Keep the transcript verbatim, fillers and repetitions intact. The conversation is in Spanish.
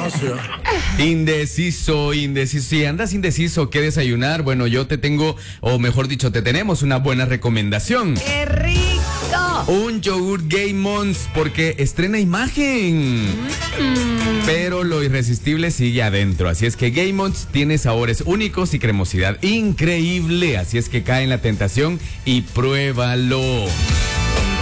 socio. Indeciso, indeciso. Si andas indeciso, ¿qué desayunar? Bueno, yo te tengo, o mejor dicho, te tenemos una buena recomendación. ¡Qué rico! Un yogur Game Monts, porque estrena imagen. Mm. Pero lo irresistible sigue adentro. Así es que Game Monts tiene sabores únicos y cremosidad increíble. Así es que cae en la tentación y pruébalo.